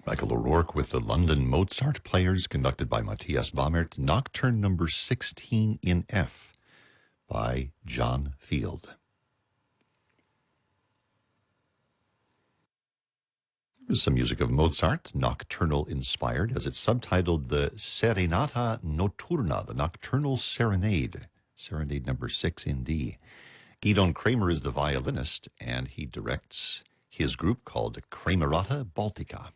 Michael O'Rourke with the London Mozart Players, conducted by Matthias Baumert, Nocturne number 16 in F by John Field. There's some music of Mozart, nocturnal inspired, as it's subtitled the Serenata Notturna, the Nocturnal Serenade, Serenade number 6 in D. Gidon Kramer is the violinist, and he directs his group called Kramerata Baltica.